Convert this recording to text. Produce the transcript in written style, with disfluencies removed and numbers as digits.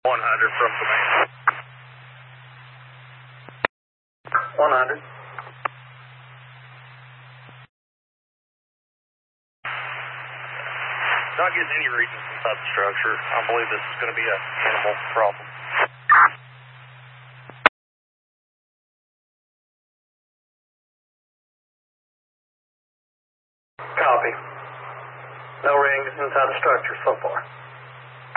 100 from command. 100. Not getting any readings inside the structure. I believe this is going to be an animal problem. Copy. No readings inside the structure so far.